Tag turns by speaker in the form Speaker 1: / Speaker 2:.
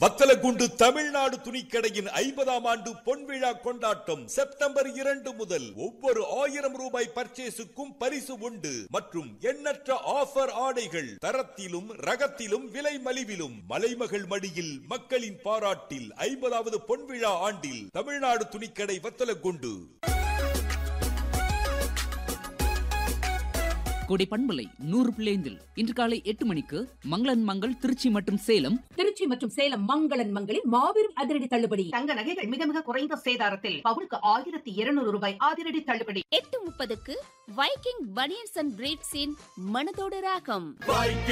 Speaker 1: வத்தலகுண்டு தமிழ்நாடு துணிக்கடையின் 50ஆம் ஆண்டு பொன்விழா கொண்டாட்டம் செப்டம்பர் 2 முதல். ஒவ்வொரு 1000 ரூபாய் பர்ச்சேஸுக்கும் பரிசு உண்டு மற்றும் எண்ணற்ற ஆஃபர் ஆடைகள் தரத்திலும் ரகத்திலும் விலை மலிவிலும். மலைமகள் மடியில் மக்களின் பாராட்டில் 50வது பொன்விழா ஆண்டில் தமிழ்நாடு துணிக்கடை வத்தலகுண்டு.
Speaker 2: கோடை பண்பலை 100.5 இன்று காலை 8 மணிக்கு மங்களன் மங்கள் திருச்சி மற்றும் சேலம்
Speaker 3: மங்களன் மங்களில் மாபெரும் அதிரடி தள்ளுபடி.
Speaker 4: தங்க நகைகள் மிக மிக குறைந்த சேதாரத்தில் பவுனுக்கு 1200 ரூபாய் அதிரடி தள்ளுபடி.
Speaker 5: 8:30க்கு வைக்கிங் பனியன்ஸ் அண்ட் பிரீட்ஸின் மனதோடு ராகம்.